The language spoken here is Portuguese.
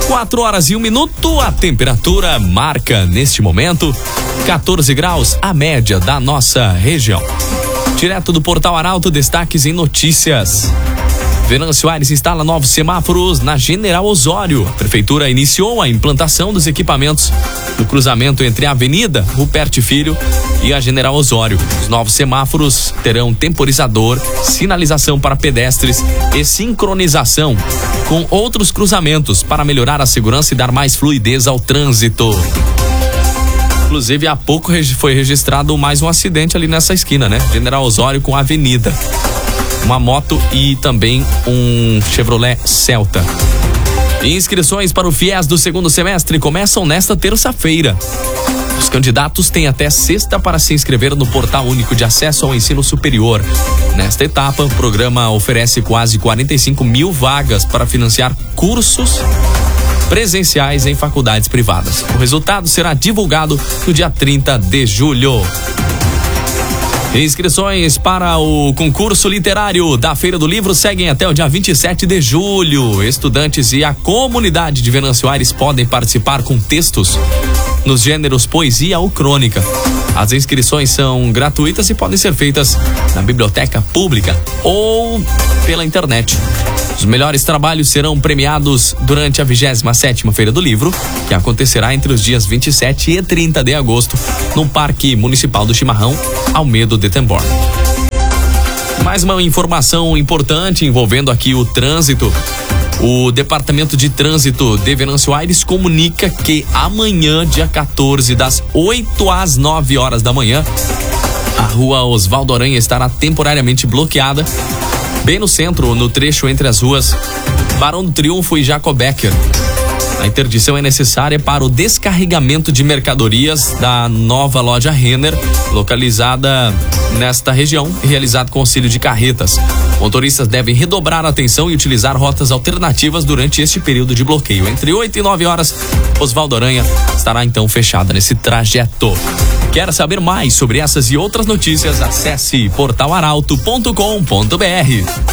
4h01, a temperatura marca neste momento 14 graus, a média da nossa região. Direto do Portal Arauto, destaques em notícias. Venâncio Aires instala novos semáforos na General Osório. A prefeitura iniciou a implantação dos equipamentos no cruzamento entre a Avenida Rupert Filho e a General Osório. Os novos semáforos terão temporizador, sinalização para pedestres e sincronização com outros cruzamentos para melhorar a segurança e dar mais fluidez ao trânsito. Inclusive, há pouco foi registrado mais um acidente ali nessa esquina, né? General Osório com a Avenida. Uma moto e também um Chevrolet Celta. Inscrições para o FIES do segundo semestre começam nesta terça-feira. Os candidatos têm até sexta para se inscrever no Portal Único de Acesso ao Ensino Superior. Nesta etapa, o programa oferece quase 45 mil vagas para financiar cursos presenciais em faculdades privadas. O resultado será divulgado no dia 30 de julho. Inscrições para o concurso literário da Feira do Livro seguem até o dia 27 de julho. Estudantes e a comunidade de Venâncio Aires podem participar com textos nos gêneros poesia ou crônica. As inscrições são gratuitas e podem ser feitas na biblioteca pública ou pela internet. Os melhores trabalhos serão premiados durante a 27ª Feira do Livro, que acontecerá entre os dias 27 e 30 de agosto, no Parque Municipal do Chimarrão, Almedo de Tembor. Mais uma informação importante envolvendo aqui o trânsito. O Departamento de Trânsito de Venâncio Aires comunica que amanhã, dia 14, das 8 às 9 horas da manhã, a rua Osvaldo Aranha estará temporariamente bloqueada, bem no centro, no trecho entre as ruas Barão do Triunfo e Jacob Becker. A interdição é necessária para o descarregamento de mercadorias da nova loja Renner, localizada nesta região e realizado com auxílio de carretas. Motoristas devem redobrar a atenção e utilizar rotas alternativas durante este período de bloqueio. Entre 8 e 9 horas, Osvaldo Aranha estará então fechada nesse trajeto. Quer saber mais sobre essas e outras notícias? Acesse portalarauto.com.br.